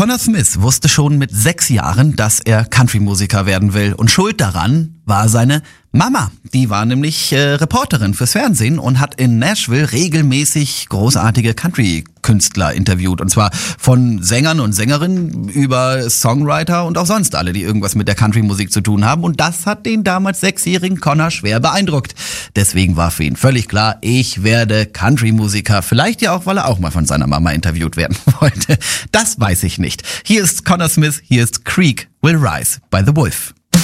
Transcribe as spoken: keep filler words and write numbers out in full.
Connor Smith wusste schon mit sechs Jahren, dass er Country-Musiker werden will. Und schuld daran war seine Mama. Die war nämlich äh, Reporterin fürs Fernsehen und hat in Nashville regelmäßig großartige Country-Künstler interviewt. Und zwar von Sängern und Sängerinnen über Songwriter und auch sonst alle, die irgendwas mit der Country-Musik zu tun haben. Und das hat den damals sechsjährigen Connor schwer beeindruckt. Deswegen war für ihn völlig klar, ich werde Country-Musiker. Vielleicht ja auch, weil er auch mal von seiner Mama interviewt werden wollte. Das weiß ich nicht. Hier ist Connor Smith, hier ist Creek Will Rise by The Wolf.